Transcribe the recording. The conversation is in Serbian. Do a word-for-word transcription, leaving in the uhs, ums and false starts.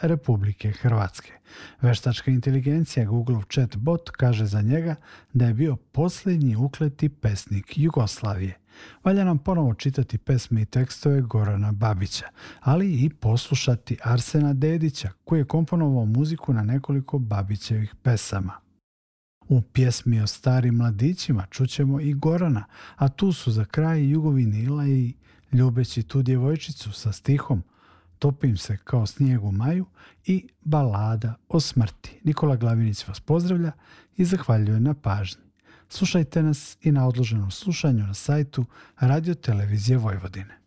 Republike Hrvatske. Veštačka inteligencija Google chat bot kaže za njega da je bio posljednji ukleti pesnik Jugoslavije. Valja nam ponovo čitati pesme i tekstove Gorana Babića, ali i poslušati Arsena Dedića, koji je komponovao muziku na nekoliko Babićevih pesama. U pjesmi o starim mladićima čućemo i Gorana, a tu su za kraj Jugovinila i Ljubeći tu djevojčicu sa stihom Topim se kao snijeg u maju i Balada o smrti. Nikola Glavinić vas pozdravlja i zahvaljuje na pažnji. Slušajte nas i na odloženom slušanju na sajtu Radio Televizije Vojvodine.